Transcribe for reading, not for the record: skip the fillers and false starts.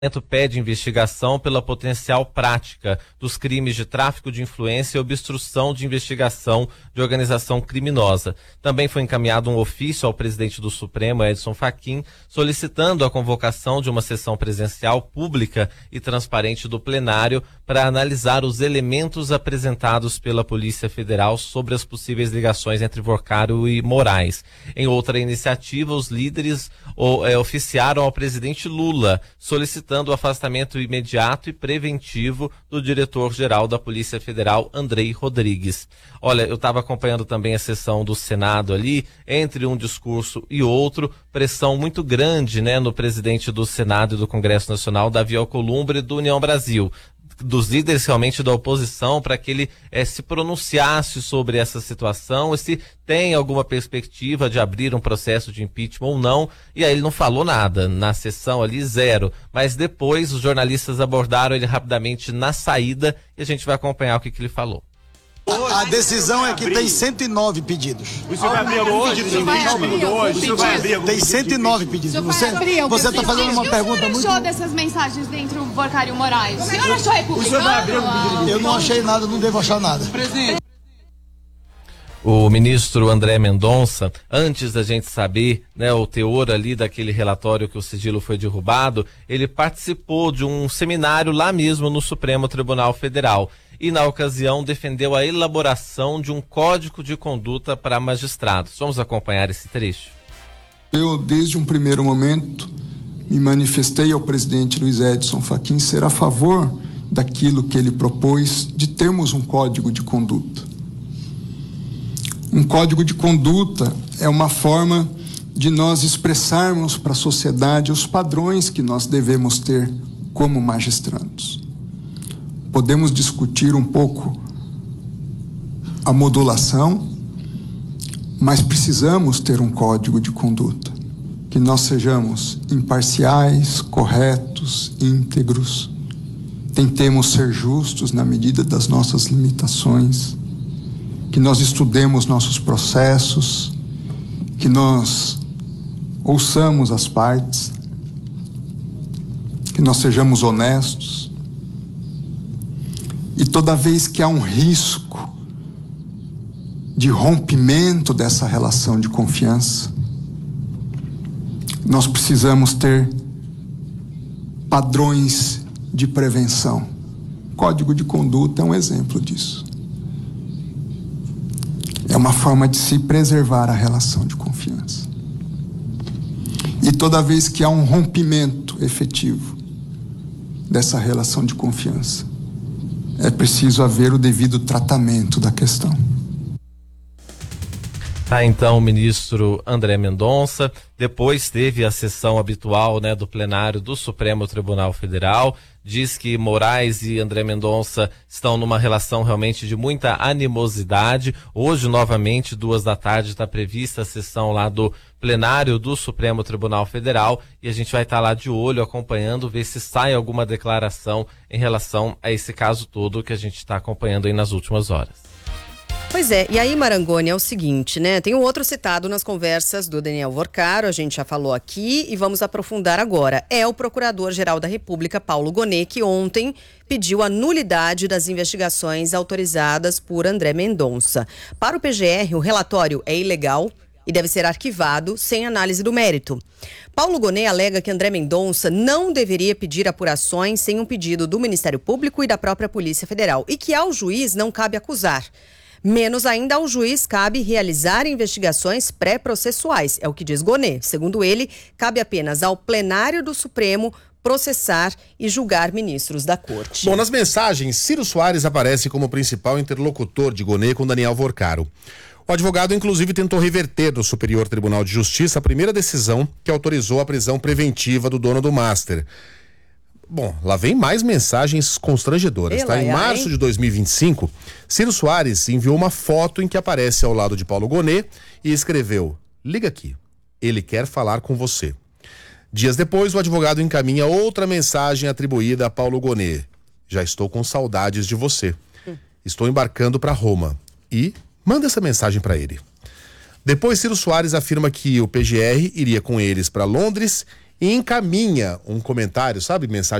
Pede investigação pela potencial prática dos crimes de tráfico de influência e obstrução de investigação de organização criminosa. Também foi encaminhado um ofício ao presidente do Supremo, Edson Fachin, solicitando a convocação de uma sessão presencial pública e transparente do plenário para analisar os elementos apresentados pela Polícia Federal sobre as possíveis ligações entre Vorcaro e Moraes. Em outra iniciativa, os líderes oficiaram ao presidente Lula, solicitando o afastamento imediato e preventivo do diretor-geral da Polícia Federal, Andrei Rodrigues. Olha, eu estava acompanhando também a sessão do Senado ali, entre um discurso e outro, pressão muito grande, né, no presidente do Senado e do Congresso Nacional, Davi Alcolumbre, do União Brasil, dos líderes realmente da oposição, para que ele se pronunciasse sobre essa situação e se tem alguma perspectiva de abrir um processo de impeachment ou não. E aí ele não falou nada na sessão ali, zero, mas depois os jornalistas abordaram ele rapidamente na saída e a gente vai acompanhar o que ele falou. A decisão é que tem 109 pedidos. O senhor vai abrir hoje? Tem 109 pedidos. Você está fazendo uma pergunta muito... O senhor achou dessas mensagens entre o Vorcaro e o Moraes? O senhor achou republicano? Eu não achei nada, não devo achar nada. O ministro André Mendonça, antes da gente saber, né, o teor ali daquele relatório que o sigilo foi derrubado, ele participou de um seminário lá mesmo no Supremo Tribunal Federal e, na ocasião, defendeu a elaboração de um código de conduta para magistrados. Vamos acompanhar esse trecho. Eu, desde um primeiro momento, me manifestei ao presidente Luiz Edson Fachin ser a favor daquilo que ele propôs de termos um código de conduta. Um código de conduta é uma forma de nós expressarmos para a sociedade os padrões que nós devemos ter como magistrados. Podemos discutir um pouco a modulação, mas precisamos ter um código de conduta, que nós sejamos imparciais, corretos, íntegros, tentemos ser justos na medida das nossas limitações, que nós estudemos nossos processos, que nós ouçamos as partes, que nós sejamos honestos. E toda vez que há um risco de rompimento dessa relação de confiança, nós precisamos ter padrões de prevenção. O Código de Conduta é um exemplo disso. É uma forma de se preservar a relação de confiança. E toda vez que há um rompimento efetivo dessa relação de confiança, é preciso haver o devido tratamento da questão. Tá, então, o ministro André Mendonça. Depois teve a sessão habitual, né, do plenário do Supremo Tribunal Federal. Diz que Moraes e André Mendonça estão numa relação realmente de muita animosidade. Hoje, novamente, 14h, está prevista a sessão lá do plenário do Supremo Tribunal Federal e a gente vai estar lá de olho, acompanhando, ver se sai alguma declaração em relação a esse caso todo que a gente está acompanhando aí nas últimas horas. Pois é, e aí, Marangoni, é o seguinte, né? Tem um outro citado nas conversas do Daniel Vorcaro, a gente já falou aqui e vamos aprofundar agora. É o Procurador-Geral da República, Paulo Gonet, que ontem pediu a nulidade das investigações autorizadas por André Mendonça. Para o PGR, o relatório é ilegal e deve ser arquivado sem análise do mérito. Paulo Gonet alega que André Mendonça não deveria pedir apurações sem um pedido do Ministério Público e da própria Polícia Federal e que ao juiz não cabe acusar. Menos ainda ao juiz cabe realizar investigações pré-processuais, é o que diz Gonet. Segundo ele, cabe apenas ao plenário do Supremo processar e julgar ministros da corte. Bom, nas mensagens, Ciro Soares aparece como principal interlocutor de Gonet com Daniel Vorcaro. O advogado, inclusive, tentou reverter do Superior Tribunal de Justiça a primeira decisão que autorizou a prisão preventiva do dono do Master. Bom, lá vem mais mensagens constrangedoras, tá? Em março de 2025, Ciro Soares enviou uma foto em que aparece ao lado de Paulo Gonet e escreveu: "Liga aqui, ele quer falar com você". Dias depois, o advogado encaminha outra mensagem atribuída a Paulo Gonet: "Já estou com saudades de você. Estou embarcando para Roma". E manda essa mensagem para ele. Depois, Ciro Soares afirma que o PGR iria com eles para Londres e encaminha um comentário, sabe, mensagem